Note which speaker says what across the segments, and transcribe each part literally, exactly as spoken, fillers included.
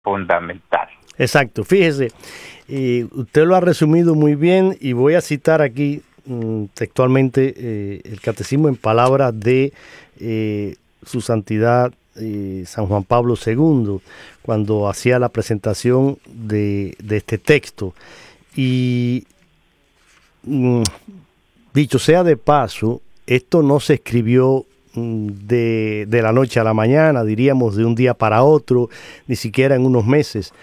Speaker 1: fundamental.
Speaker 2: Exacto, fíjese, eh, usted lo ha resumido muy bien y voy a citar aquí mm, textualmente eh, el catecismo en palabras de eh, su santidad eh, San Juan Pablo segundo, cuando hacía la presentación de, de este texto. Y mm, dicho sea de paso, esto no se escribió mm, de, de la noche a la mañana, diríamos de un día para otro, ni siquiera en unos meses.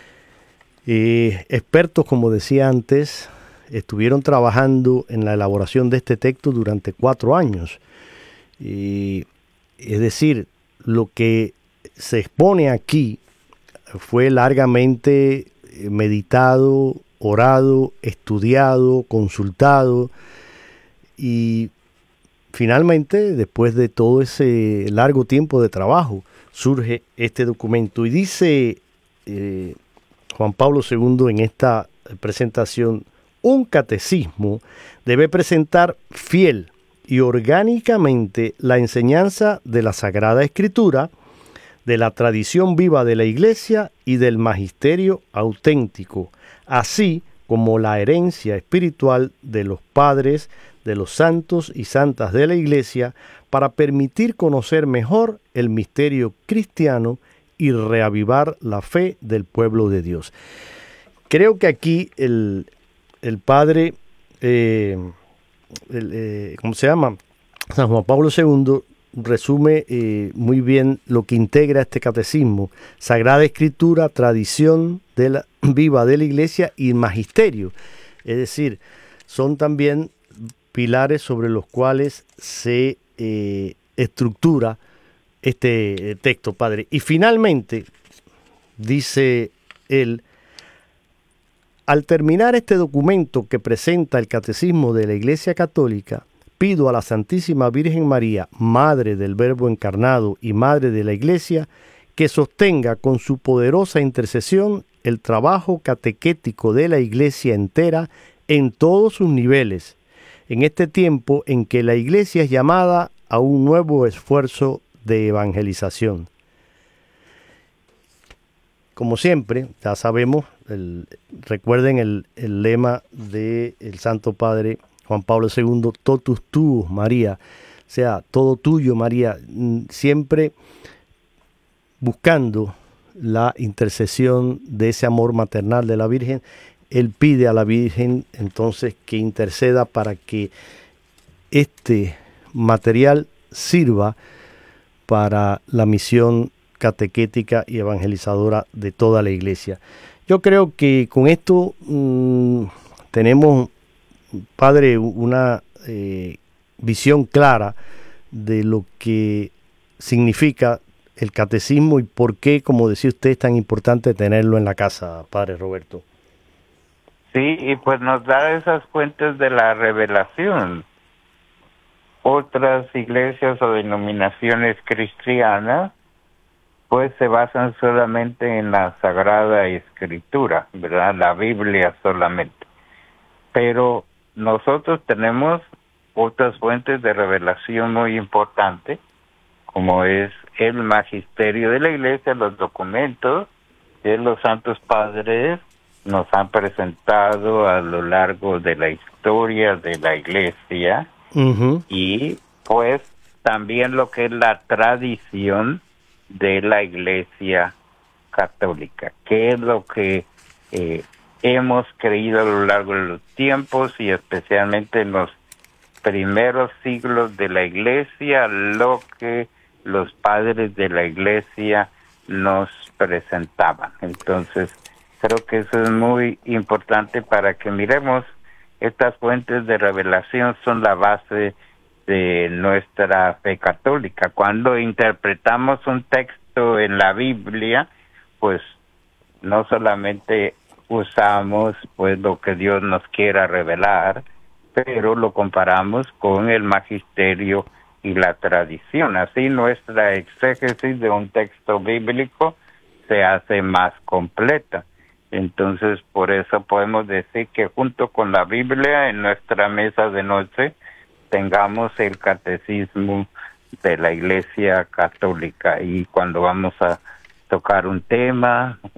Speaker 2: Eh, expertos, como decía antes, estuvieron trabajando en la elaboración de este texto durante cuatro años. Y, es decir, lo que se expone aquí fue largamente meditado, orado, estudiado, consultado y finalmente, después de todo ese largo tiempo de trabajo, surge este documento y dice eh, Juan Pablo segundo en esta presentación: un catecismo debe presentar fiel y orgánicamente la enseñanza de la Sagrada Escritura, de la tradición viva de la Iglesia y del magisterio auténtico, así como la herencia espiritual de los padres, de los santos y santas de la Iglesia, para permitir conocer mejor el misterio cristiano y reavivar la fe del pueblo de Dios. Creo que aquí el, el padre, eh, el, eh, ¿cómo se llama? San Juan Pablo segundo resume eh, muy bien lo que integra este catecismo: Sagrada Escritura, tradición de la, viva de la Iglesia y magisterio. Es decir, son también pilares sobre los cuales se eh, estructura este texto, padre. Y finalmente, dice él: al terminar este documento que presenta el Catecismo de la Iglesia Católica, pido a la Santísima Virgen María, Madre del Verbo encarnado y Madre de la Iglesia, que sostenga con su poderosa intercesión el trabajo catequético de la Iglesia entera en todos sus niveles, en este tiempo en que la Iglesia es llamada a un nuevo esfuerzo de evangelización. Como siempre, ya sabemos, el, recuerden el, el lema del Santo Padre Juan Pablo segundo: totus tuus, María, o sea, todo tuyo, María, siempre buscando la intercesión de ese amor maternal de la Virgen. Él pide a la Virgen entonces que interceda para que este material sirva para la misión catequética y evangelizadora de toda la Iglesia. Yo creo que con esto mmm, tenemos, padre, una eh, visión clara de lo que significa el catecismo y por qué, como decía usted, es tan importante tenerlo en la casa, padre Roberto.
Speaker 1: Sí, y pues nos da esas fuentes de la revelación. Otras iglesias o denominaciones cristianas pues se basan solamente en la Sagrada Escritura, ¿verdad? La Biblia solamente. Pero nosotros tenemos otras fuentes de revelación muy importantes, como es el magisterio de la Iglesia, los documentos que los santos padres nos han presentado a lo largo de la historia de la Iglesia, uh-huh. Y pues también lo que es la tradición de la Iglesia Católica, que es lo que eh, hemos creído a lo largo de los tiempos y especialmente en los primeros siglos de la Iglesia, lo que los padres de la Iglesia nos presentaban. Entonces, creo que eso es muy importante para que miremos. Estas fuentes de revelación son la base de nuestra fe católica. Cuando interpretamos un texto en la Biblia, pues no solamente usamos pues lo que Dios nos quiera revelar, pero lo comparamos con el magisterio y la tradición. Así nuestra exégesis de un texto bíblico se hace más completa. Entonces, por eso podemos decir que junto con la Biblia en nuestra mesa de noche tengamos el catecismo de la Iglesia Católica, y cuando vamos a tocar un tema,